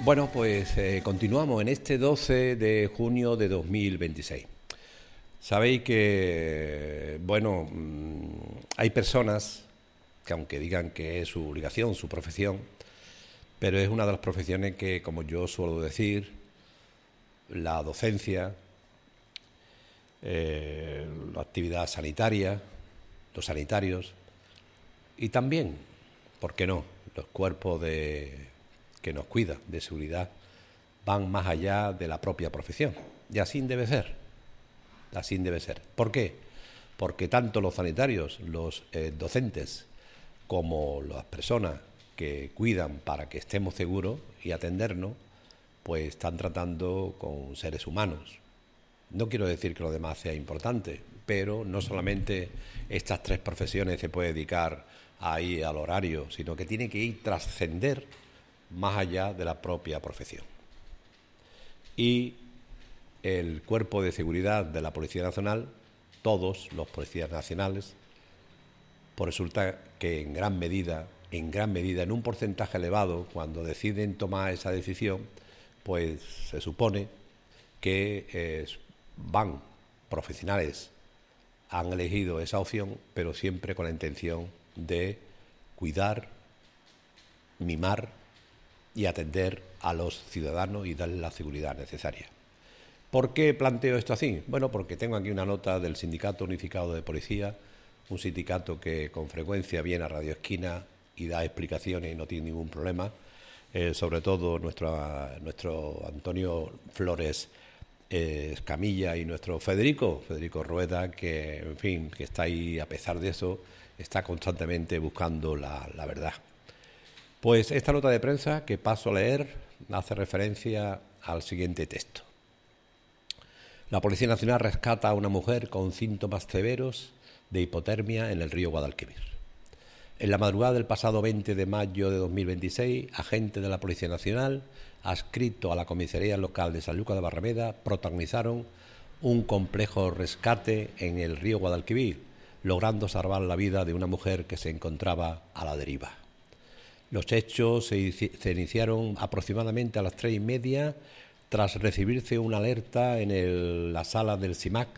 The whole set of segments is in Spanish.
Bueno, pues continuamos en este 12 de junio de 2026. Sabéis que, hay personas que aunque digan que es su obligación, su profesión, pero es una de las profesiones que, como yo suelo decir, la docencia, la actividad sanitaria, los sanitarios y también, ¿por qué no?, los cuerpos que nos cuidan de seguridad van más allá de la propia profesión. Y así debe ser. Así debe ser. ¿Por qué? Porque tanto los sanitarios, los docentes, como las personas que cuidan para que estemos seguros y atendernos, pues están tratando con seres humanos. No quiero decir que lo demás sea importante, pero no solamente estas tres profesiones se puede dedicar ahí al horario, sino que tiene que ir trascender más allá de la propia profesión. Y el Cuerpo de Seguridad de la Policía Nacional, todos los policías nacionales, pues resulta que en gran medida, en un porcentaje elevado, cuando deciden tomar esa decisión, pues se supone que van profesionales, han elegido esa opción, pero siempre con la intención de cuidar, mimar y atender a los ciudadanos y darles la seguridad necesaria. ¿Por qué planteo esto así? Bueno, porque tengo aquí una nota del Sindicato Unificado de Policía, un sindicato que con frecuencia viene a Radio Esquina y da explicaciones y no tiene ningún problema, sobre todo nuestro Antonio Flores Escamilla y nuestro Federico Rueda, que en fin, que está ahí, a pesar de eso, está constantemente buscando la verdad. Pues esta nota de prensa que paso a leer hace referencia al siguiente texto. La Policía Nacional rescata a una mujer con síntomas severos de hipotermia en el río Guadalquivir. En la madrugada del pasado 20 de mayo de 2026, agentes de la Policía Nacional, adscrito a la Comisaría Local de Sanlúcar de Barrameda, protagonizaron un complejo rescate en el río Guadalquivir, logrando salvar la vida de una mujer que se encontraba a la deriva. Los hechos se iniciaron aproximadamente a las 3:30 tras recibirse una alerta en la sala del CIMAC.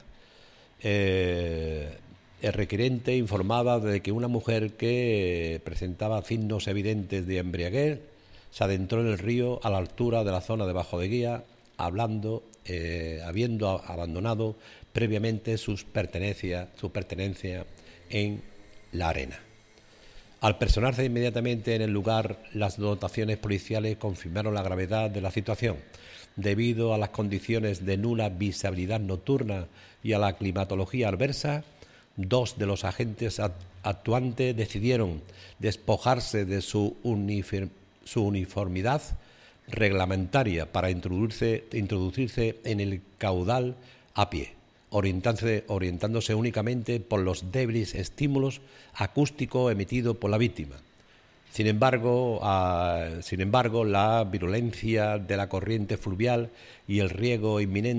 El requerente informaba de que una mujer que presentaba signos evidentes de embriaguez se adentró en el río a la altura de la zona de Bajo de Guía, habiendo abandonado previamente su pertenencia en la arena. Al personarse inmediatamente en el lugar, las dotaciones policiales confirmaron la gravedad de la situación. Debido a las condiciones de nula visibilidad nocturna y a la climatología adversa, dos de los agentes actuantes decidieron despojarse de su uniformidad reglamentaria para introducirse en el caudal a pie, orientándose únicamente por los débiles estímulos acústicos emitidos por la víctima. Sin embargo, la virulencia de la corriente fluvial y el riesgo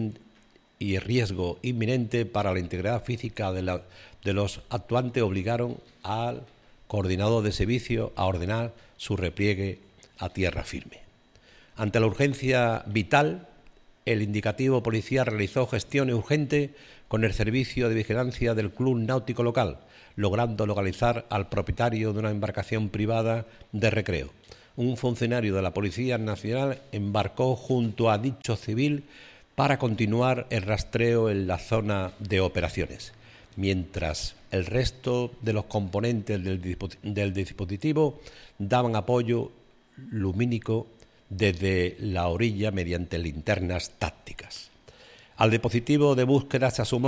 inminente para la integridad física de los actuantes obligaron al coordinador de servicio a ordenar su repliegue a tierra firme. Ante la urgencia vital, el indicativo policial realizó gestiones urgentes con el servicio de vigilancia del club náutico local, logrando localizar al propietario de una embarcación privada de recreo. Un funcionario de la Policía Nacional embarcó junto a dicho civil para continuar el rastreo en la zona de operaciones, mientras el resto de los componentes del dispositivo daban apoyo lumínico desde la orilla mediante linternas tácticas. Al dispositivo de búsqueda se sumó